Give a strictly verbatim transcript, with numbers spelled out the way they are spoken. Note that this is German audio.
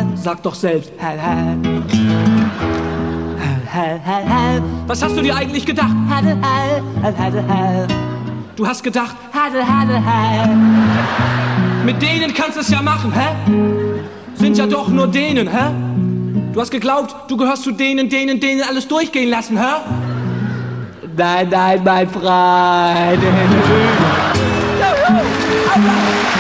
Sag doch selbst. Hell, hell. Hell, hell, hell. Was hast du dir eigentlich gedacht? Hell, hell, hell, hell, hell. Du hast gedacht, hell, hell, hell. Mit denen kannst du es ja machen, hä? Sind ja doch nur denen, hä? Du hast geglaubt, du gehörst zu denen, denen, denen alles durchgehen lassen, hä? Nein, nein, mein Freund.